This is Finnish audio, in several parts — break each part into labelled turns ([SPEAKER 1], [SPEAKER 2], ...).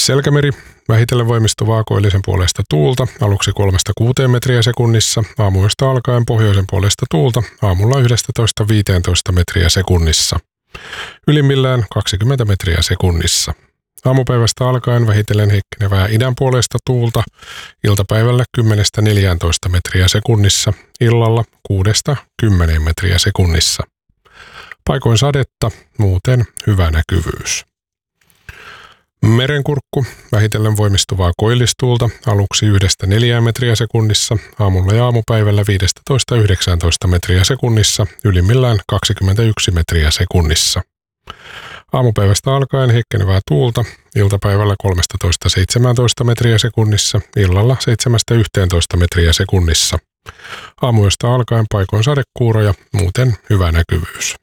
[SPEAKER 1] Selkämeri, vähitellen voimistuvaa koillisen puolesta tuulta, aluksi 3-6 metriä sekunnissa, aamuyöstä alkaen pohjoisen puolesta tuulta, aamulla 11-15 metriä sekunnissa. Ylimmillään 20 metriä sekunnissa. Aamupäivästä alkaen vähitellen heikkenevää idän puolesta tuulta, iltapäivällä 10-14 metriä sekunnissa, illalla 6-10 metriä sekunnissa. Paikoin sadetta, muuten hyvä näkyvyys. Merenkurkku, vähitellen voimistuvaa koillistuulta, aluksi 1-4 metriä sekunnissa, aamulla ja aamupäivällä 15-19 metriä sekunnissa, ylimmillään 21 metriä sekunnissa. Aamupäivästä alkaen heikkenevää tuulta, iltapäivällä 13-17 metriä sekunnissa, illalla 7-11 metriä sekunnissa. Aamuyöstä alkaen paikoin sadekuuroja, muuten hyvä näkyvyys.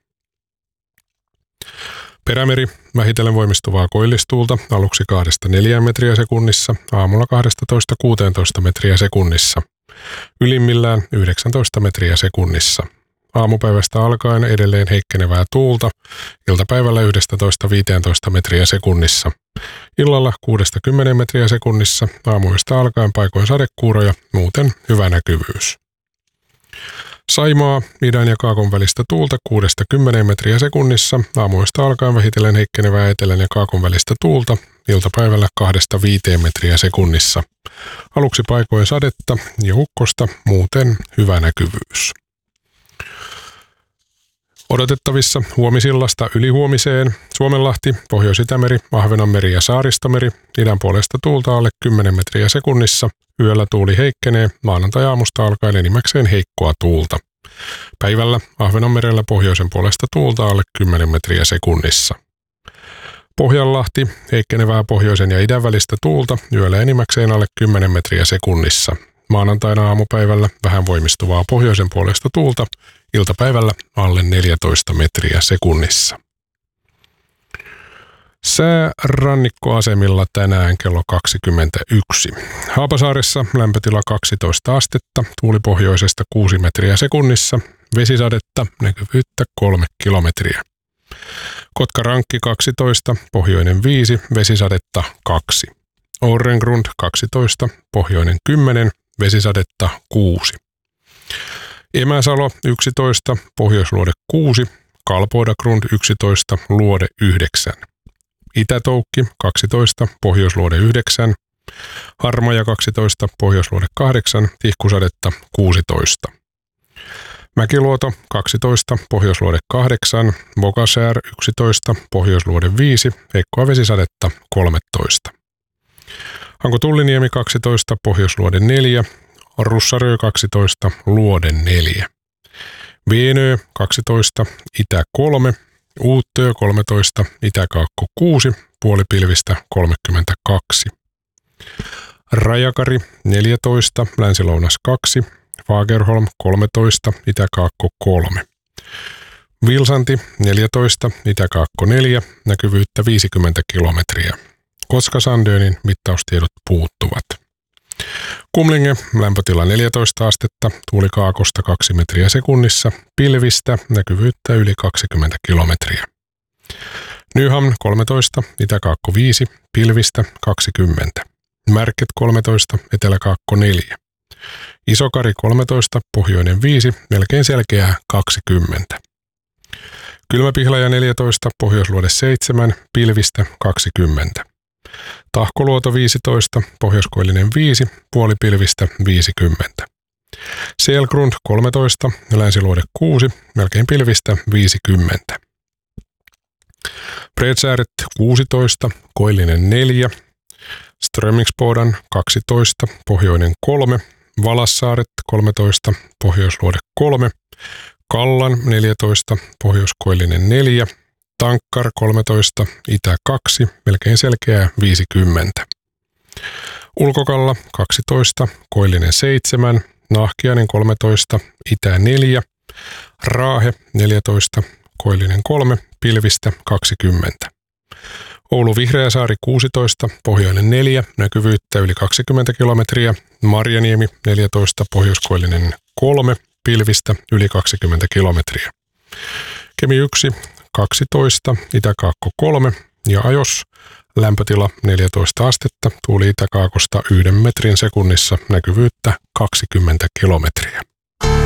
[SPEAKER 1] Perämeri, vähitellen voimistuvaa koillistuulta, aluksi 2-4 metriä sekunnissa, aamulla 12-16 metriä sekunnissa. Ylimmillään 19 metriä sekunnissa. Aamupäivästä alkaen edelleen heikkenevää tuulta, iltapäivällä 11-15 metriä sekunnissa. Illalla 6-10 metriä sekunnissa, aamuyöstä alkaen paikoin sadekuuroja, muuten hyvä näkyvyys. Saimaa, idän ja kaakon välistä tuulta 6-10 metriä sekunnissa, aamuyöstä alkaen vähitellen heikkenevää etelän ja kaakon välistä tuulta, iltapäivällä 2-5 metriä sekunnissa. Aluksi paikoin sadetta ja ukkosta, muuten hyvä näkyvyys. Odotettavissa huomisillasta ylihuomiseen Suomenlahti, Pohjois-Itämeri, Ahvenanmeri ja Saaristomeri, idän puolesta tuulta alle 10 metriä sekunnissa, yöllä tuuli heikkenee, maanantai-aamusta alkaen enimmäkseen heikkoa tuulta. Päivällä Ahvenanmerellä pohjoisen puolesta tuulta alle 10 metriä sekunnissa. Pohjanlahti, heikkenevää pohjoisen ja idän välistä tuulta, yöllä enimmäkseen alle 10 metriä sekunnissa. Maanantaina aamupäivällä vähän voimistuvaa pohjoisen puolesta tuulta, iltapäivällä alle 14 metriä sekunnissa. Sää rannikkoasemilla tänään kello 21. Haapasaaressa lämpötila 12 astetta, tuuli pohjoisesta 6 metriä sekunnissa, vesisadetta, näkyvyyttä 3 kilometriä. Kotkarankki 12, pohjoinen 5, vesisadetta 2. Orrengrund 12, pohjoinen 10, vesisadetta 6. Emäsalo 11, pohjoisluode 6, Kalpoidagrund 11, luode 9. Itätoukki 12, pohjoisluode 9, Harmaja 12, pohjoisluode 8, tihkusadetta 16. Mäkiluoto 12, pohjoisluode 8, Bogasär 11, pohjoisluode 5, heikkoa vesisadetta 13. Hanko Tulliniemi 12, pohjoisluode 4, Russarö 12, luode 4. Vienöö 12, itä 3, Uuttöö 13, itäkaakko 6, puolipilvistä 32. Rajakari 14, länsilounas 2, Fagerholm 13, itäkaakko 3. Vilsanti 14, itäkaakko 4, näkyvyyttä 50 kilometriä. Koska Sandönin mittaustiedot puuttuvat. Kumlinge, lämpötila 14 astetta, tuuli kaakosta 2 metriä sekunnissa, pilvistä, näkyvyyttä yli 20 kilometriä. Nyhamn 13, itäkaakko 5, pilvistä 20. Märket 13, eteläkaakko 4. Isokari 13, pohjoinen 5, melkein selkeää 20. Kylmäpihlaja 14, pohjoisluode 7, pilvistä 20. Tahkoluoto 15, pohjoiskoillinen 5, puolipilvistä 50. Selgrund 13, länsiluode 6, melkein pilvistä 50. Bredsääret 16, koillinen 4, Strömingsbodan 12, pohjoinen 3, Valassaaret 13, pohjoisluode 3, Kallan 14, pohjoiskoillinen 4, Tankkar 13, itä 2, melkein selkeää 50. Ulkokalla 12, koillinen 7, Nahkiainen 13, itä 4, Raahe 14, koillinen 3, pilvistä 20. Oulu Vihreäsaari 16, pohjoinen 4, näkyvyyttä yli 20 kilometriä, Marjaniemi 14, pohjoiskoillinen 3, pilvistä yli 20 kilometriä. Kemi 1, 12, itäkaakko 3 ja Ajos, lämpötila 14 astetta, tuuli itäkaakosta 1 metrin sekunnissa, näkyvyyttä 20 kilometriä.